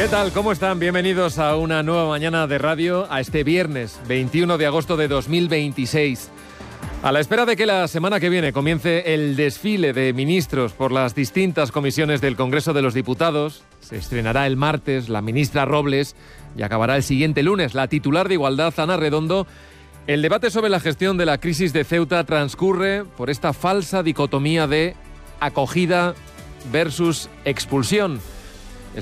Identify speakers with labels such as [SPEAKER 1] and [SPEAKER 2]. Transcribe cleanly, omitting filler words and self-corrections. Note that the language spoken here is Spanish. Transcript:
[SPEAKER 1] ¿Qué tal? ¿Cómo están? Bienvenidos a una nueva mañana de radio, a este viernes 21 de agosto de 2026. A la espera de que la semana que viene comience el desfile de ministros por las distintas comisiones del Congreso de los Diputados, se estrenará el martes la ministra Robles y acabará el siguiente lunes la titular de Igualdad, Ana Redondo. El debate sobre la gestión de la crisis de Ceuta transcurre por esta falsa dicotomía de acogida versus expulsión.